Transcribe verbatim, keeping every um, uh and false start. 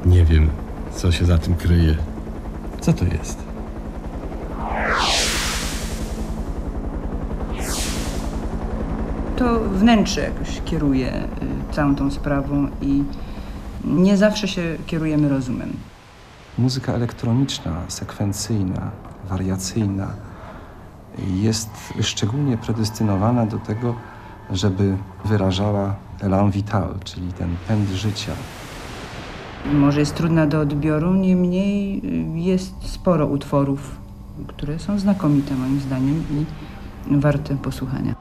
Nie wiem, co się za tym kryje. Co to jest? To wnętrze jakoś kieruje y, całą tą sprawą i nie zawsze się kierujemy rozumem. Muzyka elektroniczna, sekwencyjna, wariacyjna jest szczególnie predestynowana do tego, żeby wyrażała élan vital, czyli ten pęd życia. Może jest trudna do odbioru, niemniej jest sporo utworów, które są znakomite moim zdaniem i warte posłuchania.